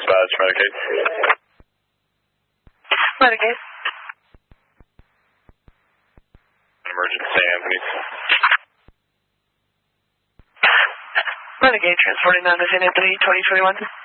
advise Medicaid. Medicaid. Emergency, Anthony. Renegade transporting on the St. Anthony 2021.